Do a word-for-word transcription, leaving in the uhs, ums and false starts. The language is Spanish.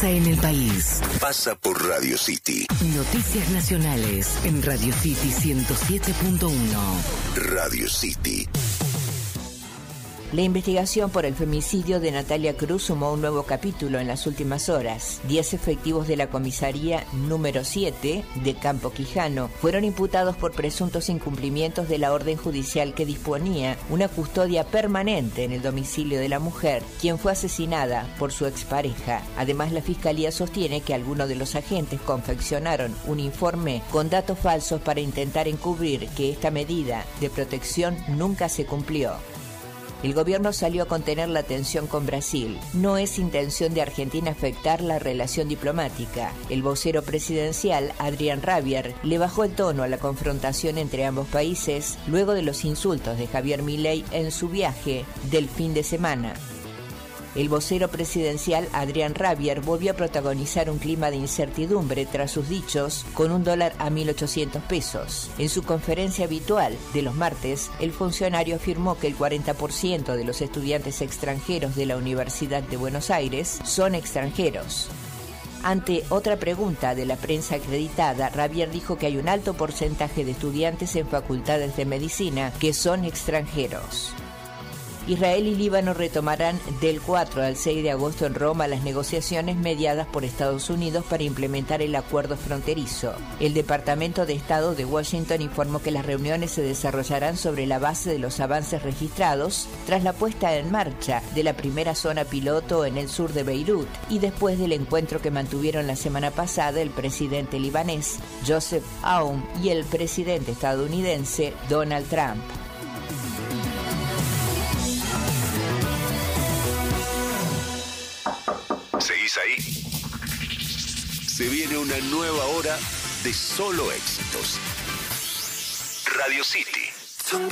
pasa en el país. Pasa por Radio City. Noticias nacionales en Radio City ciento siete punto uno. Radio City. La investigación por el femicidio de Natalia Cruz sumó un nuevo capítulo en las últimas horas. Diez efectivos de la comisaría número siete de Campo Quijano fueron imputados por presuntos incumplimientos de la orden judicial que disponía una custodia permanente en el domicilio de la mujer, quien fue asesinada por su expareja. Además, la Fiscalía sostiene que algunos de los agentes confeccionaron un informe con datos falsos para intentar encubrir que esta medida de protección nunca se cumplió. El gobierno salió a contener la tensión con Brasil. No es intención de Argentina afectar la relación diplomática. El vocero presidencial, Adrián Rabier, le bajó el tono a la confrontación entre ambos países luego de los insultos de Javier Milei en su viaje del fin de semana. El vocero presidencial Adrián Rabier volvió a protagonizar un clima de incertidumbre tras sus dichos con un dólar a mil ochocientos pesos. En su conferencia habitual de los martes, el funcionario afirmó que el cuarenta por ciento de los estudiantes extranjeros de la Universidad de Buenos Aires son extranjeros. Ante otra pregunta de la prensa acreditada, Rabier dijo que hay un alto porcentaje de estudiantes en facultades de medicina que son extranjeros. Israel y Líbano retomarán del cuatro al seis de agosto en Roma las negociaciones mediadas por Estados Unidos para implementar el acuerdo fronterizo. El Departamento de Estado de Washington informó que las reuniones se desarrollarán sobre la base de los avances registrados tras la puesta en marcha de la primera zona piloto en el sur de Beirut y después del encuentro que mantuvieron la semana pasada el presidente libanés Joseph Aoun y el presidente estadounidense Donald Trump. ¿Seguís ahí? Se viene una nueva hora de solo éxitos. Radio City.